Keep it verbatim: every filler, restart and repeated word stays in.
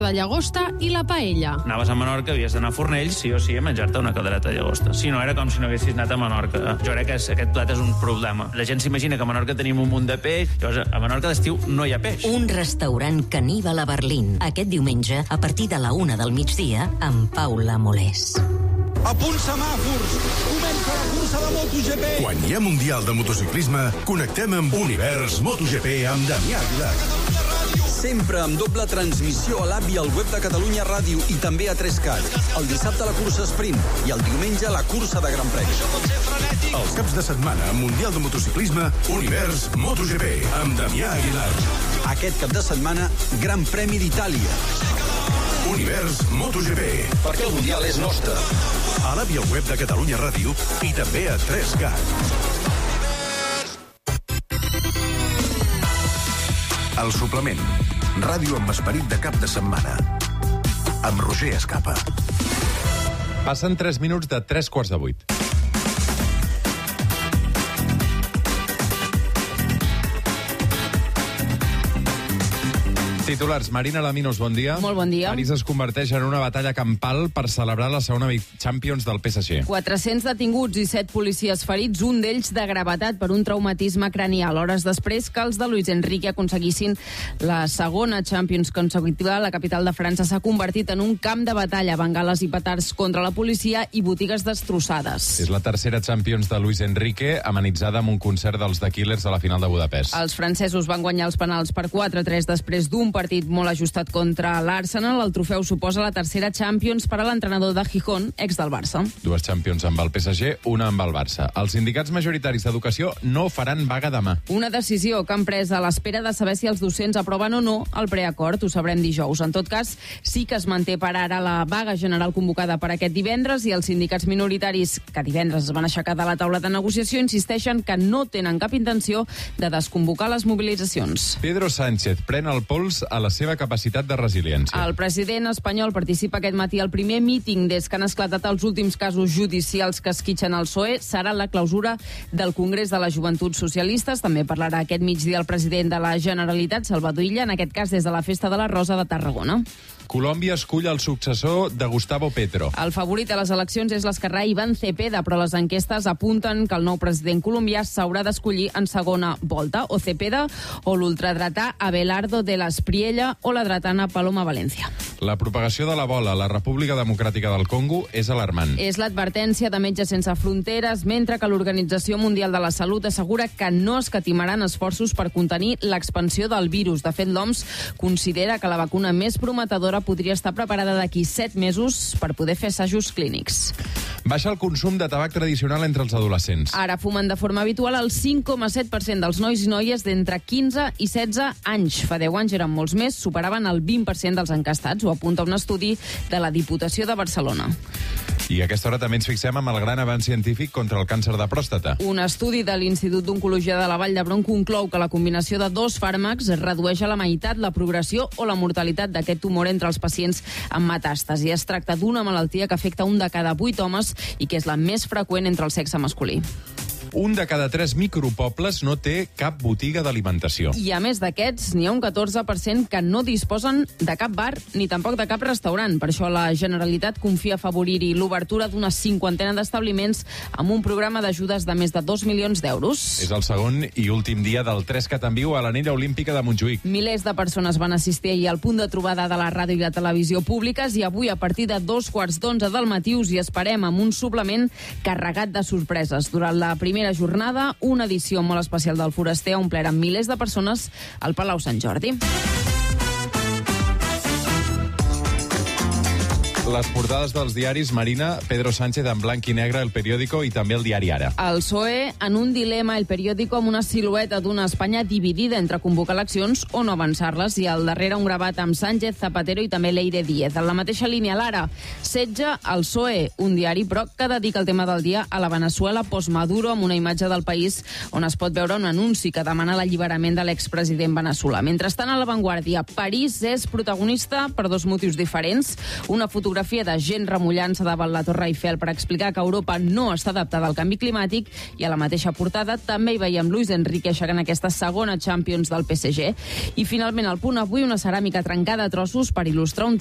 de llagosta i la paella. Anaves a Menorca, havies d'anar a Fornells, sí o sí, a menjar-te una caldereta de llagosta. Si no, era com si no haguessis anat a Menorca. Jo crec que aquest plat és un problema. La gent s'imagina que a Menorca tenim un munt de peix, llavors a Menorca d'estiu no hi ha peix. Un restaurant caníbal a Berlín. Aquest diumenge, a partir de la una del migdia, amb Paula Molés. A punt semàfors! Comença la cursa de MotoGP! Quan hi ha Mundial de Motociclisme, connectem amb Univers MotoGP amb Damià Aguilar. Sempre amb doble transmissió a l'app i al web de Catalunya Ràdio i també a tres cat. El dissabte la cursa sprint i el diumenge la cursa de Gran Premi. Els caps de setmana, Mundial de Motociclisme, Univers MotoGP amb Damià Aguilar. Aquest cap de setmana, Gran Premi d'Itàlia. Univers MotoGP. Perquè el Mundial és nostre. A l'app i al web de Catalunya Ràdio i també a tres cat. El suplement. Ràdio amb esperit de cap de setmana. Amb Roger Escapa. Passen tres minuts de tres quarts de vuit. Titulars. Marina Laminos, bon dia. Molt bon dia. París es converteix en una batalla campal per celebrar la segona Champions del P S G. quatre-cents detinguts i set policies ferits, un d'ells de gravetat per un traumatisme cranial. Hores després que els de Luis Enrique aconseguissin la segona Champions consecutiva, la capital de França s'ha convertit en un camp de batalla, bengales i petards contra la policia i botigues destrossades. És la tercera Champions de Luis Enrique, amenitzada amb un concert dels The Killers a la final de Budapest. Els francesos van guanyar els penals per quatre a tres després d'un partit molt ajustat contra l'Arsenal. El trofeu suposa la tercera Champions per a l'entrenador de Gijón, ex del Barça. Dues Champions amb el P S G, una amb el Barça. Els sindicats majoritaris d'educació no faran vaga demà. Una decisió que han pres a l'espera de saber si els docents aproven o no el preacord. Ho sabrem dijous. En tot cas, sí que es manté per ara la vaga general convocada per aquest divendres i els sindicats minoritaris que divendres es van aixecar de la taula de negociació insisteixen que no tenen cap intenció de desconvocar les mobilitzacions. Pedro Sánchez pren el pols a la seva capacitat de resiliència. El president espanyol participa aquest matí al primer míting des que han esclatat els últims casos judicials que esquitxen el P S O E. Serà la clausura del Congrés de les Joventuts Socialistes. També parlarà aquest migdia el president de la Generalitat, Salvador Illa, en aquest cas des de la Festa de la Rosa de Tarragona. Colòmbia escull el successor de Gustavo Petro. El favorit a les eleccions és l'esquerrà Iván Cepeda, però les enquestes apunten que el nou president colombià s'haurà d'escollir en segona volta, o Cepeda o l'ultradretà Abelardo de la Espriella o la dretana Paloma Valencia. La propagació de l'ebola a la República Democràtica del Congo és alarmant. És l'advertència de Metges Sense Fronteres, mentre que l'Organització Mundial de la Salut assegura que no escatimaran esforços per contenir l'expansió del virus. De fet, l'O M S considera que la vacuna més prometedora podria estar preparada d'aquí set mesos per poder fer assajos clínics. Baixa el consum de tabac tradicional entre els adolescents. Ara fumen de forma habitual el cinc coma set per cent dels nois i noies d'entre quinze i setze anys. Fa deu anys eren molts més, superaven el vint per cent dels encastats, ho apunta un estudi de la Diputació de Barcelona. I a aquesta hora també ens fixem amb el gran avanç científic contra el càncer de pròstata. Un estudi de l'Institut d'Oncologia de la Vall d'Hebron conclou que la combinació de dos fàrmacs redueix a la meitat la progressió o la mortalitat d'aquest tumor entre els pacients amb metàstasi. Es tracta d'una malaltia que afecta un de cada vuit homes i que és la més freqüent entre el sexe masculí. Un de cada tres micropobles no té cap botiga d'alimentació. I a més d'aquests, n'hi ha un catorze per cent que no disposen de cap bar ni tampoc de cap restaurant. Per això la Generalitat confia afavorir-hi l'obertura d'una cinquantena d'establiments amb un programa d'ajudes de més de dos milions d'euros. És el segon i últim dia del tres cat en viu a l'anella olímpica de Montjuïc. Milers de persones van assistir ahir al punt de trobada de la ràdio i la televisió públiques i avui a partir de dos quarts d'onze del matí us hi esperem amb un suplement carregat de sorpreses. Durant la primera jornada, una edició molt especial del Foraster ha omplert amb milers de persones al Palau Sant Jordi. Les portades dels diaris, Marina, Pedro Sánchez en blanc i negre, El Periódico i també el diari Ara. El P S O E en un dilema, El Periódico amb una silueta d'una Espanya dividida entre convocar eleccions o no avançar-les i al darrere un gravat amb Sánchez, Zapatero i també Leire Díez. En la mateixa línia, l'Ara, setge el P S O E, un diari però que dedica el tema del dia a la Veneçuela post-Maduro amb una imatge del país on es pot veure un anunci que demana l'alliberament de l'expresident veneçolà. Mentrestant, a La Vanguardia, París és protagonista per dos motius diferents. Una fotografia fotografia de gent remullant-se davant la Torre Eiffel per explicar que Europa no està adaptada al canvi climàtic, i a la mateixa portada també hi veiem Luis Enrique aixecant aquesta segona Champions del P S G. I finalment al punt avui una ceràmica trencada a trossos per il·lustrar un